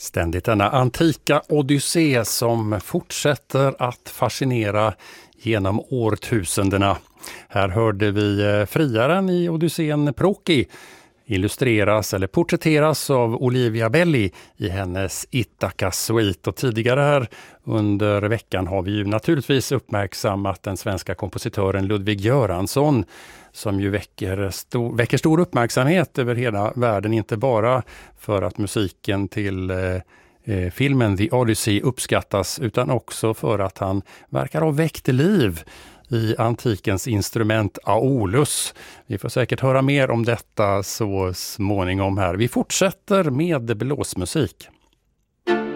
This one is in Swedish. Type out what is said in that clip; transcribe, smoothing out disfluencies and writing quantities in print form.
Ständigt denna antika odyssé som fortsätter att fascinera genom årtusendena. Här hörde vi friaren i odyssén Proki illustreras eller porträtteras av Olivia Belli i hennes Ithaka Suite. Och tidigare här under veckan har vi ju naturligtvis uppmärksammat den svenska kompositören Ludwig Göransson som ju väcker stor uppmärksamhet över hela världen, inte bara för att musiken till filmen The Odyssey uppskattas utan också för att han verkar ha väckt liv i antikens instrument Aulus. Vi får säkert höra mer om detta så småningom här. Vi fortsätter med blåsmusik.